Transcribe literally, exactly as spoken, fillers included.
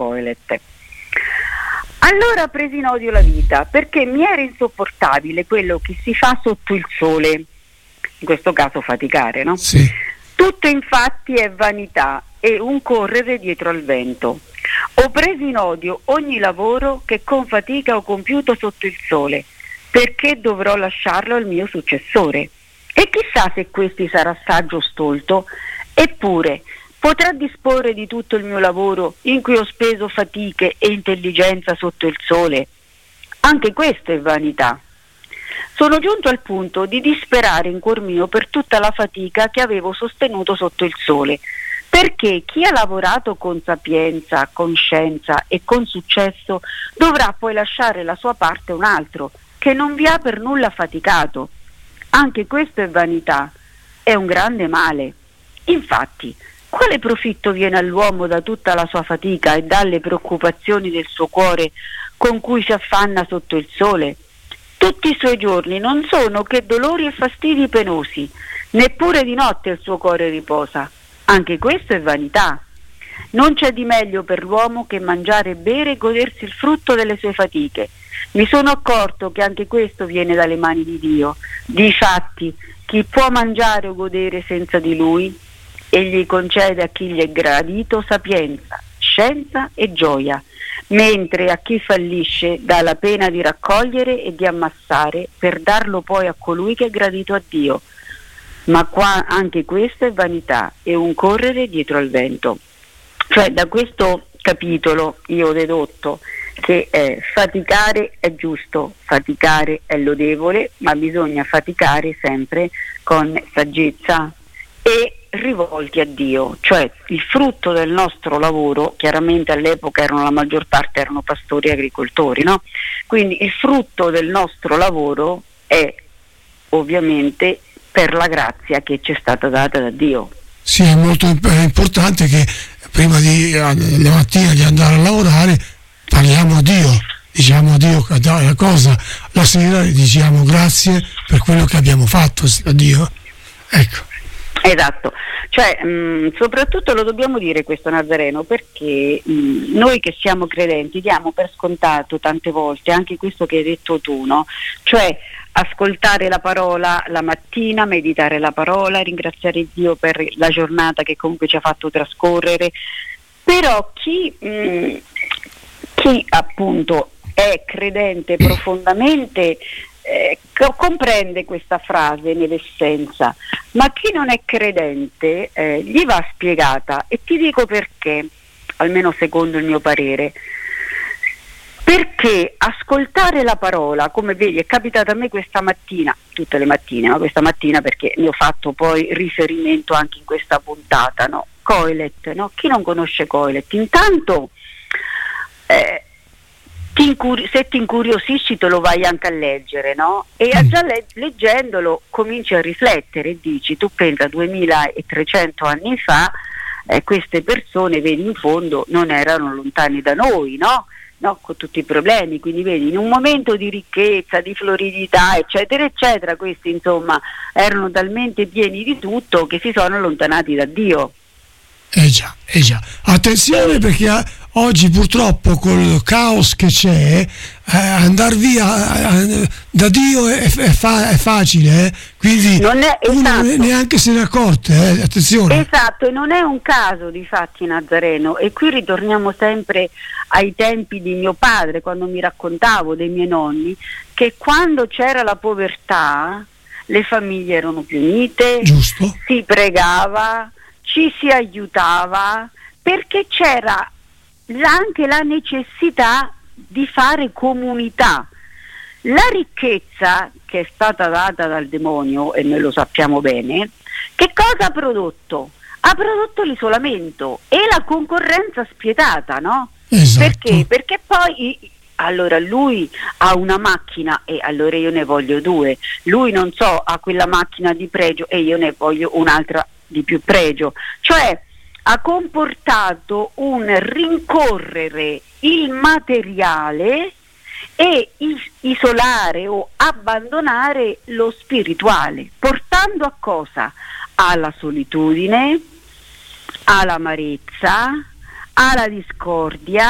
Coelet. Allora presi in odio la vita, perché mi era insopportabile quello che si fa sotto il sole, in questo caso faticare, no? Sì. Tutto infatti è vanità e un correre dietro al vento. Ho preso in odio ogni lavoro che con fatica ho compiuto sotto il sole, perché dovrò lasciarlo al mio successore. E chissà se questi sarà saggio o stolto, eppure potrà disporre di tutto il mio lavoro in cui ho speso fatiche e intelligenza sotto il sole. Anche questo è vanità. Sono giunto al punto di disperare in cuor mio per tutta la fatica che avevo sostenuto sotto il sole, perché chi ha lavorato con sapienza, con scienza e con successo dovrà poi lasciare la sua parte a un altro che non vi ha per nulla faticato. Anche questo è vanità, è un grande male. Infatti, quale profitto viene all'uomo da tutta la sua fatica e dalle preoccupazioni del suo cuore con cui si affanna sotto il sole? Tutti i suoi giorni non sono che dolori e fastidi penosi, neppure di notte il suo cuore riposa. Anche questo è vanità. Non c'è di meglio per l'uomo che mangiare e bere e godersi il frutto delle sue fatiche. Mi sono accorto che anche questo viene dalle mani di Dio. Difatti, chi può mangiare o godere senza di Lui? Egli concede a chi gli è gradito sapienza, scienza e gioia, mentre a chi fallisce dà la pena di raccogliere e di ammassare per darlo poi a colui che è gradito a Dio. Ma qua anche questo è vanità e un correre dietro al vento. Cioè, da questo capitolo io ho dedotto che eh, faticare è giusto, faticare è lodevole, ma bisogna faticare sempre con saggezza e rivolti a Dio, cioè il frutto del nostro lavoro, chiaramente all'epoca erano la maggior parte erano pastori e agricoltori, no? Quindi il frutto del nostro lavoro è ovviamente per la grazia che ci è stata data da Dio. Sì, è molto è importante che prima di la mattina di andare a lavorare parliamo a Dio, diciamo a Dio la cosa, la sera diciamo grazie per quello che abbiamo fatto a Dio. Ecco. Esatto, cioè mh, soprattutto lo dobbiamo dire questo Nazareno, perché mh, noi che siamo credenti diamo per scontato tante volte anche questo che hai detto tu, no? Cioè ascoltare la parola la mattina, meditare la parola, ringraziare Dio per la giornata che comunque ci ha fatto trascorrere, però chi, mh, chi appunto è credente profondamente Eh, comprende questa frase nell'essenza, ma chi non è credente eh, gli va spiegata, e ti dico perché, almeno secondo il mio parere, perché ascoltare la parola, come vedi è capitato a me questa mattina, tutte le mattine, ma questa mattina perché ne ho fatto poi riferimento anche in questa puntata, no? Coelet, no? Chi non conosce Coelet? Intanto eh, Ti incuri- se ti incuriosisci te lo vai anche a leggere, no? E a già le- leggendolo cominci a riflettere e dici, tu pensa duemilatrecento anni fa eh, queste persone, vedi in fondo, non erano lontani da noi, no? No? Con tutti i problemi, quindi vedi in un momento di ricchezza, di floridità eccetera eccetera, questi insomma erano talmente pieni di tutto che si sono allontanati da Dio. Eh già, eh già. Attenzione perché a, oggi purtroppo col caos che c'è eh, andare via eh, da Dio è, è, fa, è facile, eh? Quindi non è, esatto. Uno neanche se ne accorge, eh? Attenzione. Esatto, e non è un caso difatti Nazareno, e qui ritorniamo sempre ai tempi di mio padre, quando mi raccontavo dei miei nonni, che quando c'era la povertà le famiglie erano più unite, giusto, si pregava, ci si aiutava, perché c'era anche la necessità di fare comunità. La ricchezza che è stata data dal demonio, e noi lo sappiamo bene, che cosa ha prodotto? Ha prodotto l'isolamento e la concorrenza spietata, no? Esatto. Perché? Perché poi allora lui ha una macchina e allora io ne voglio due, lui non so ha quella macchina di pregio e io ne voglio un'altra di più pregio, cioè ha comportato un rincorrere il materiale e is- isolare o abbandonare lo spirituale, portando a cosa? Alla solitudine, all'amarezza, alla discordia,